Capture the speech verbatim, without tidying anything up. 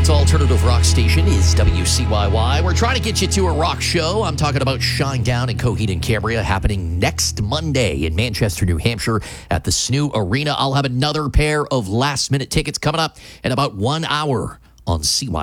Toronto's alternative rock station is W C Y Y. We're trying to get you to a rock show. I'm talking about Shinedown in Coheed and Cambria happening next Monday in Manchester, New Hampshire at the S N U Arena. I'll have another pair of last-minute tickets coming up in about one hour on C Y.